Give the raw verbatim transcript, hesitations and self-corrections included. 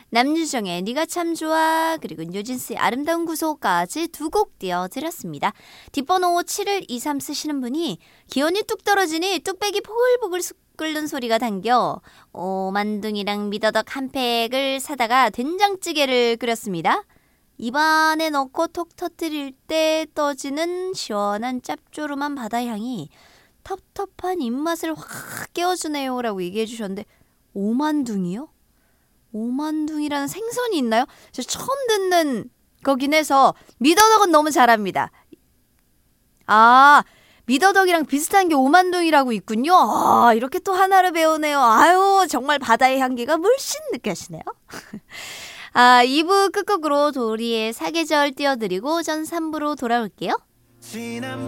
남유정의 네가 참 좋아 그리고 뉴진스의 아름다운 구속까지 두 곡 띄워드렸습니다. 뒷번호 칠일이삼 쓰시는 분이 기온이 뚝 떨어지니 뚝배기 보글보글 끓는 소리가 당겨 오만둥이랑 미더덕 한 팩을 사다가 된장찌개를 끓였습니다. 입안에 넣고 톡 터뜨릴 때 떠지는 시원한 짭조름한 바다향이 텁텁한 입맛을 확 깨워주네요 라고 얘기해 주셨는데 오만둥이요? 오만둥이라는 생선이 있나요? 저 처음 듣는 거긴 해서 미더덕은 너무 잘합니다. 아, 미더덕이랑 비슷한 게 오만둥이라고 있군요. 아, 이렇게 또 하나를 배우네요. 아유, 정말 바다의 향기가 물씬 느껴지네요. 아, 이 부 끝곡으로 도리의 사계절 띄워드리고 전 삼 부로 돌아올게요.